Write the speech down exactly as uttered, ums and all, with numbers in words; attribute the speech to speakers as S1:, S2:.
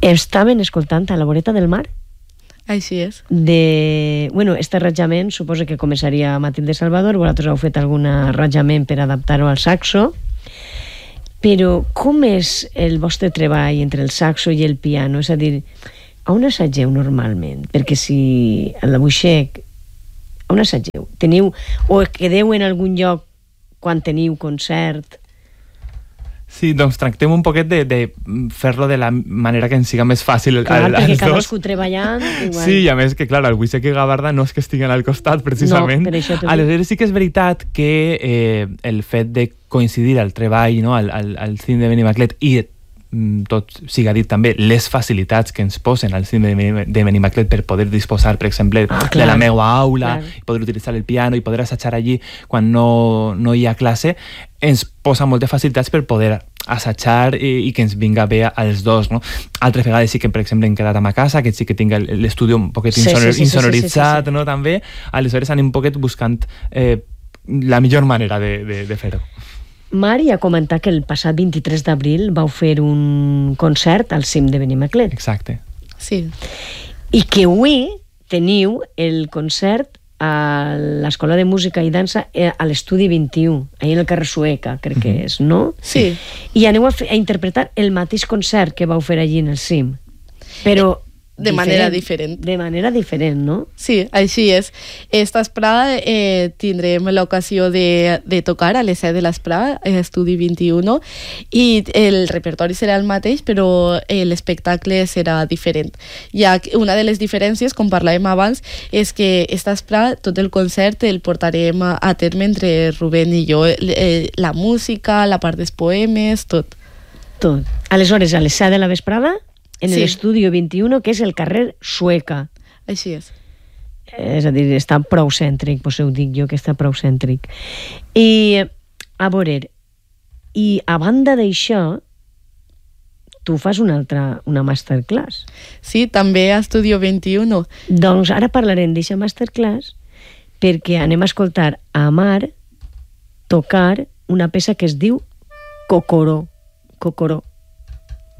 S1: Estaven escoltant a la voreta del mar.
S2: Així és.
S1: De, bueno, este arranjament suposa que començaria Matilde Salvador, vosaltres heu fet algun arranjament per adaptar-ho al saxo, però com és el vostre treball entre el saxo i el piano? És a dir, on assageu normalment? Perquè si a la Buixec, on assageu? Teniu, o quedeu en algun lloc quan teniu concert?
S3: Sí, doncs tractem un poquet de, de fer-lo de la manera que ens siga més fàcil
S1: clar,
S3: al,
S1: perquè
S3: als
S1: cadascú
S3: dos.
S1: Treballant igual.
S3: Sí, i a més que, clar, el Buixec i Gavarda no és que estiguen al costat, precisament.
S1: No, per això t'ho
S3: aleshores sí que és veritat que eh, el fet de coincidir al treball, no, al, al, al cine de Benimaclet i tot siga dit també, les facilitats que ens posen al cine de Benimaclet per poder disposar, per exemple, ah, de la meva aula, clar. I poder utilitzar el piano i poder assajar allí quan no, no hi ha classe, ens posa moltes facilitats per poder assajar i, i que ens vinga bé als dos, no? Altres vegades sí que, per exemple, hem quedat a ma casa, que sí que tinc l'estudi un poquet
S1: sí,
S3: insonor,
S1: sí, sí,
S3: insonoritzat,
S1: sí, sí, sí.
S3: No? També, aleshores anem un poquet buscant eh, la millor manera de, de, de fer-ho.
S1: Mari ha comentat que el passat vint-i-tres d'abril vau fer un concert al cim de Benimaclet.
S3: Exacte.
S2: Sí.
S1: I que avui teniu el concert a l'Escola de Música i Dansa a l'Estudi vint-i-u, ahir en el carrer Sueca, crec que és, no?
S2: Sí.
S1: I aneu a, fer, a interpretar el mateix concert que vau fer allí en el cim. Però
S2: de diferent. manera diferent.
S1: De manera diferent, no?
S2: Sí, així és. Esta vesprada eh, tindrem l'ocasió de, de tocar a les set de l'esprada, a Estudi vint-i-u, i el repertori serà el mateix, però l'espectacle serà diferent. Ja una de les diferències, com parlàvem abans, és que esta vesprada tot el concert el portarem a terme entre Rubén i jo. Eh, la música, la part dels poemes, tot.
S1: Tot. Aleshores, a les set de la vesprada, en
S2: sí.
S1: l'Estudi vint-i-u, que és el carrer Sueca.
S2: Així és.
S1: És a dir, està prou cèntric, pues ho dic jo, que està prou cèntric. I, a veure, i a banda d'això, tu fas una altra, una masterclass.
S2: Sí, també a Estudi vint-i-u.
S1: Doncs ara parlarem d'aquesta masterclass perquè anem a escoltar a Mar tocar una peça que es diu Cocoró. Cocoró.